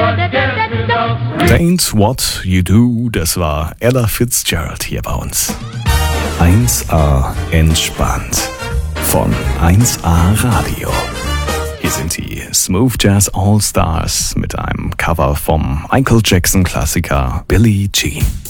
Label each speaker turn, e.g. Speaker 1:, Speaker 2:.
Speaker 1: Ain't What You Do, das war Ella Fitzgerald hier bei uns. 1A entspannt von 1A Radio. Hier sind die Smooth Jazz All Stars mit einem Cover vom Michael Jackson Klassiker Billie Jean.